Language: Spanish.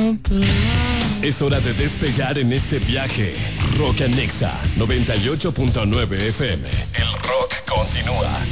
Es hora de despegar en este viaje. Rock and Nexa 98.9 FM. El rock continúa.